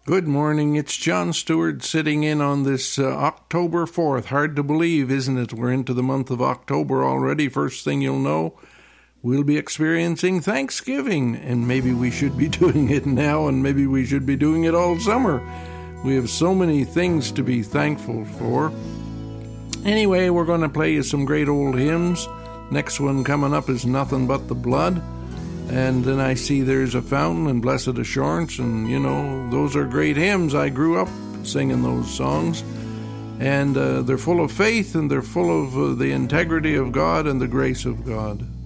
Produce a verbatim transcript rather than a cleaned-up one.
Good morning. It's John Stewart sitting in on this uh, October fourth. Hard to believe, isn't it? We're into the month of October already. First thing you'll know, we'll be experiencing Thanksgiving, and maybe we should be doing it now, and maybe we should be doing it all summer. We have so many things to be thankful for. Anyway, we're going to play you some great old hymns. Next one coming up is Nothing But the Blood. And then I see There's a Fountain and Blessed Assurance. And, you know, those are great hymns. I grew up singing those songs. And uh, they're full of faith, and they're full of uh, the integrity of God and the grace of God.